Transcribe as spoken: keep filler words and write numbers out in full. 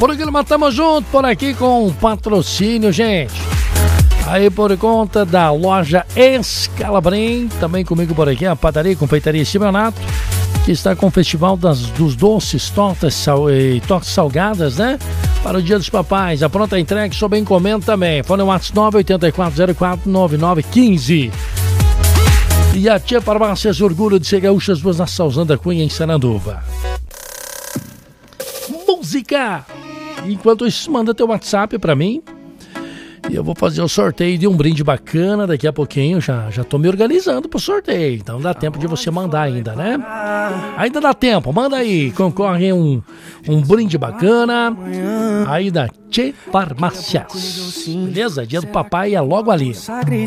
Programa Tamo Junto por aqui com patrocínio, gente. Aí por conta da loja Escalabrim, também comigo por aqui a padaria e confeitaria Simeonato, que está com o Festival das, dos Doces, Tortas sal, e Tortas Salgadas, né? Para o Dia dos Papais. A pronta entrega sob encomenda também. Fone WhatsApp nove oito quatro zero quatro nove nove um cinco. E a Tia Farmácias, orgulho de ser gaúchas, duas na Salzano da Cunha, em Sananduva. Música! Enquanto isso, manda teu WhatsApp para mim. E eu vou fazer o sorteio de um brinde bacana daqui a pouquinho. Já, já tô me organizando pro sorteio. Então dá tempo de você mandar ainda, né? Ainda dá tempo, manda aí. Concorre um, um brinde bacana aí da Tchê Farmácias. Beleza? Dia do papai é logo ali.